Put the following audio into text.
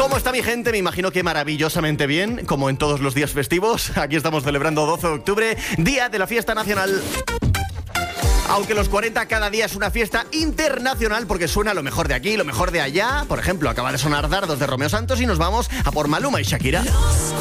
¿Cómo está mi gente? Me imagino que maravillosamente bien, como en todos los días festivos. Aquí estamos celebrando 12 de octubre, Día de la Fiesta Nacional. Aunque los 40 cada día es una fiesta internacional porque suena lo mejor de aquí, lo mejor de allá. Por ejemplo, acaba de sonar Dardos de Romeo Santos y nos vamos a por Maluma y Shakira.